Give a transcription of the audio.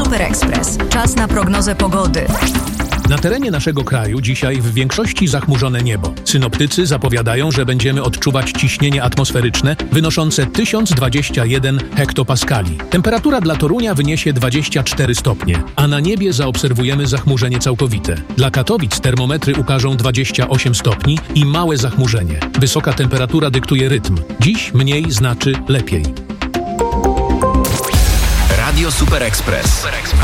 Super Express. Czas na prognozę pogody. Na terenie naszego kraju dzisiaj w większości zachmurzone niebo. Synoptycy zapowiadają, że będziemy odczuwać ciśnienie atmosferyczne wynoszące 1021 hektopaskali. Temperatura dla Torunia wyniesie 24 stopnie, a na niebie zaobserwujemy zachmurzenie całkowite. Dla Katowic termometry ukażą 28 stopni i małe zachmurzenie. Wysoka temperatura dyktuje rytm. Dziś mniej znaczy lepiej. Radio Super Express.